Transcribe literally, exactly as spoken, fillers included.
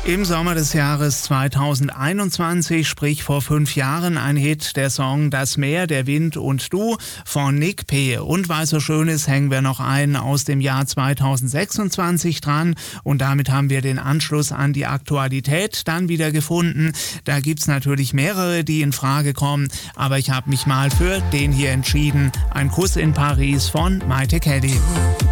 Im Sommer des Jahres zweitausendeinundzwanzig, sprich vor fünf Jahren, ein Hit, der Song Das Meer, der Wind und du von Nick P. Und weil es so schön ist, hängen wir noch einen aus dem Jahr zweitausendsechsundzwanzig dran und damit haben wir den Anschluss an die Aktualität dann wieder gefunden. Da gibt's natürlich mehrere, die in Frage kommen, aber ich habe mich mal für den hier entschieden. Ein Kuss in Paris von Maite Keddy.